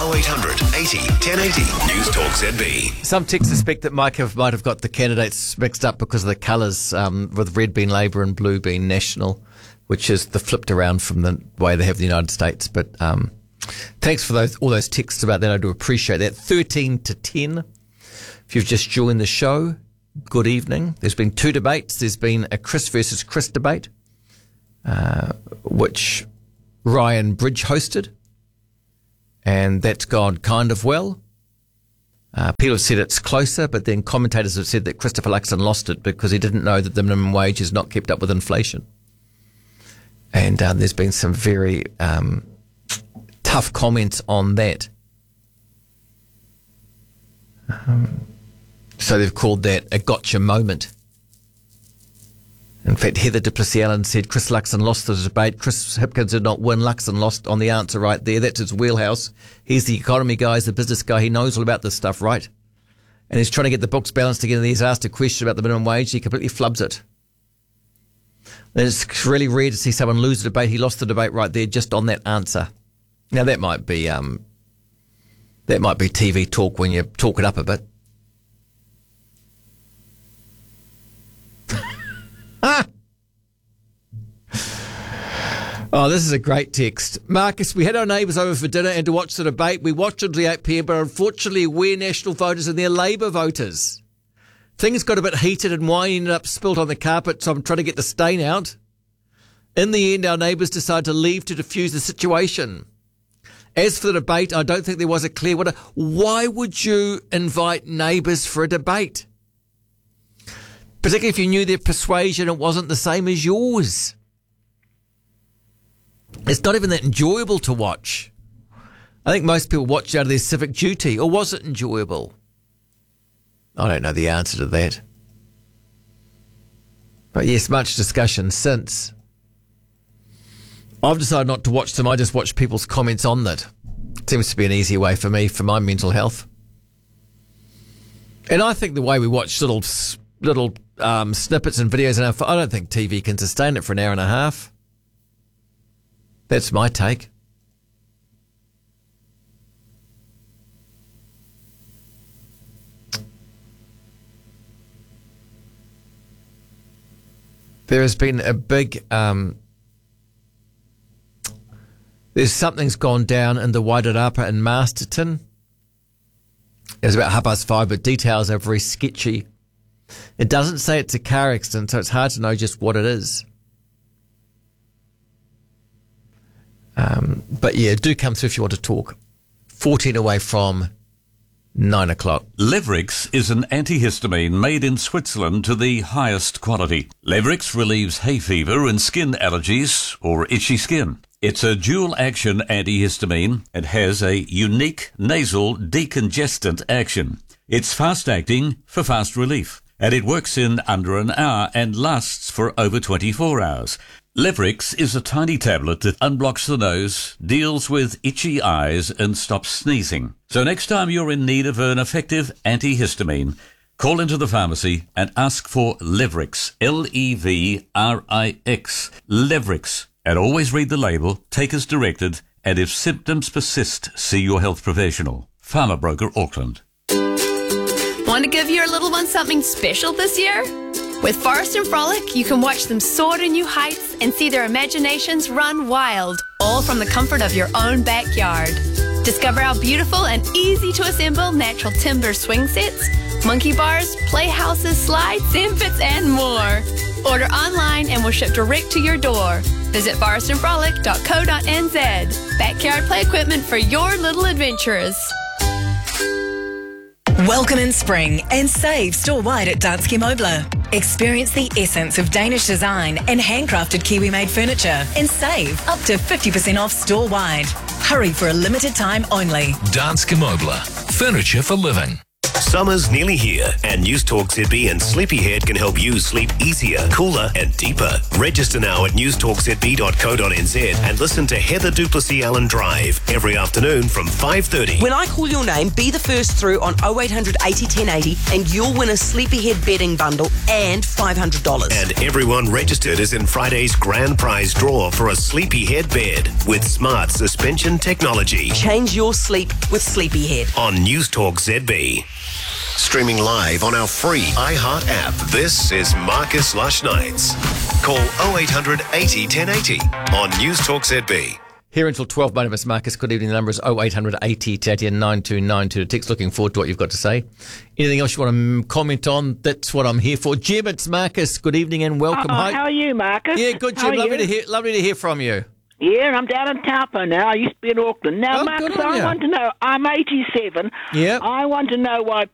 0800 80 1080 News Talk ZB. Some texts suspect that Mike might have got the candidates mixed up because of the colours, with red being Labour and blue being National, which is the flipped around from the way they have the United States. But thanks for all those texts about that. I do appreciate that. 13 to 10. If you've just joined the show, good evening. There's been two debates. There's been a Chris versus Chris debate, which Ryan Bridge hosted, and that's gone kind of well. People have said it's closer, but then commentators have said that Christopher Luxon lost it because he didn't know that the minimum wage is not kept up with inflation. And there's been some very tough comments on that. So they've called that a gotcha moment. In fact, Heather Duplessis-Allen said Chris Luxon lost the debate. Chris Hipkins did not win. Luxon lost on the answer right there. That's his wheelhouse. He's the economy guy. He's the business guy. He knows all about this stuff, right? And he's trying to get the books balanced together. He's asked a question about the minimum wage. He completely flubs it. And it's really rare to see someone lose a debate. He lost the debate right there just on that answer. Now, that might be TV talk when you talk it up a bit. Oh, this is a great text. Marcus, we had our neighbours over for dinner and to watch the debate. We watched until 8 p.m, but unfortunately we're National voters and they're Labour voters. Things got a bit heated and wine ended up spilt on the carpet, so I'm trying to get the stain out. In the end, our neighbours decided to leave to defuse the situation. As for the debate, I don't think there was a clear winner. Why would you invite neighbours for a debate? Particularly if you knew their persuasion it wasn't the same as yours. It's not even that enjoyable to watch. I think most people watch out of their civic duty. Or was it enjoyable? I don't know the answer to that. But yes, much discussion since. I've decided not to watch them. I just watch people's comments on that. Seems to be an easier way for me, for my mental health. And I think the way we watch little snippets and videos, I don't think TV can sustain it for an hour and a half. That's my take. There has been a big... something's gone down in the Wairarapa in Masterton. It was about 5:30, but details are very sketchy. It doesn't say it's a car accident, so it's hard to know just what it is. But yeah, do come through if you want to talk. 14 away from 9 o'clock. Levrix is an antihistamine made in Switzerland to the highest quality. Levrix relieves hay fever and skin allergies or itchy skin. It's a dual-action antihistamine and has a unique nasal decongestant action. It's fast-acting for fast relief, and it works in under an hour and lasts for over 24 hours. Levrix is a tiny tablet that unblocks the nose, deals with itchy eyes, and stops sneezing. So next time you're in need of an effective antihistamine, call into the pharmacy and ask for Levrix, Levrix, Levrix. And always read the label, take as directed, and if symptoms persist, see your health professional. Farmer Broker Auckland. Want to give your little one something special this year? With Forest and Frolic, you can watch them soar to new heights and see their imaginations run wild, all from the comfort of your own backyard. Discover our beautiful and easy-to-assemble natural timber swing sets, monkey bars, playhouses, slides, sand pits, and more. Order online and we'll ship direct to your door. Visit forestandfrolic.co.nz. Backyard play equipment for your little adventurers. Welcome in spring and save store-wide at Danske Møbler. Experience the essence of Danish design and handcrafted Kiwi-made furniture and save up to 50% off store-wide. Hurry for a limited time only. Danske Møbler. Furniture for living. Summer's nearly here, and News Talk ZB and Sleepyhead can help you sleep easier, cooler, and deeper. Register now at newstalkzb.co.nz and listen to Heather Duplessis Allen Drive every afternoon from 5:30. When I call your name, be the first through on 0800 80 1080 and you'll win a Sleepyhead bedding bundle and $500. And everyone registered is in Friday's grand prize draw for a Sleepyhead bed with smart suspension technology. Change your sleep with Sleepyhead. On News Talk ZB. Streaming live on our free iHeart app. This is Marcus Lush Nights. Call 0800 80 1080 on News Talk ZB. Here until 12, my name is Marcus. Good evening. The number is 0800 80 1080 and 9292. Text. Looking forward to what you've got to say. Anything else you want to comment on? That's what I'm here for. Jim, it's Marcus. Good evening and welcome. Hi. How are you, Marcus? Yeah, good, Jim. Lovely to hear from you. Yeah, I'm down in Taupo now. I used to be in Auckland. Now, Oh, Marcus, good on I you. want to know, I'm 87. Yep. I want to know why